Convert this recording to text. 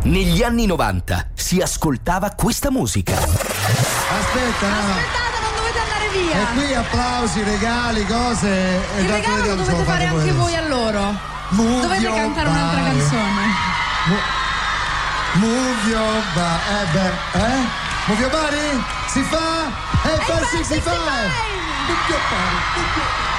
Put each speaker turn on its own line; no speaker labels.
Negli anni 90 si ascoltava questa musica.
Aspetta, no.
Aspettate, non dovete andare via.
E qui applausi, regali, cose.
Il regalo lo dovete fare anche voi a loro. Dovete cantare un'altra canzone.
Move your body. Move your body? Si fa? Hey, 65! Move your body.